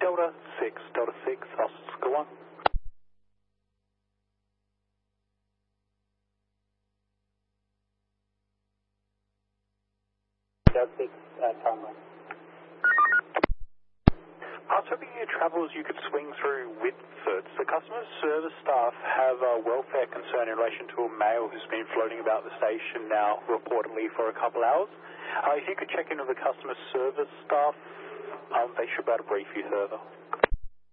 Delta 6, Oscar 1. Delta 6, Tango. I was hoping you travellers you could swing through Whitford. The customer service staff have a welfare concern in relation to a male who's been floating about the station now reportedly for a couple hours. If you could check in with the customer service staff, they should be able to brief you further.